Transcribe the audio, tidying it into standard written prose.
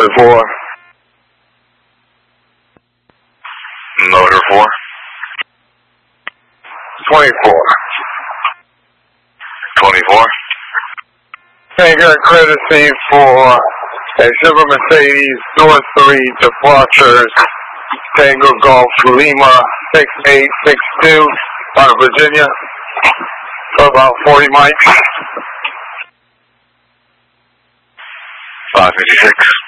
24. Motor 4. 24. 24. Hangar courtesy for a Silver Mercedes North 3 departures Tango Golf Lima 6862 out of Virginia for about 40 miles. 556.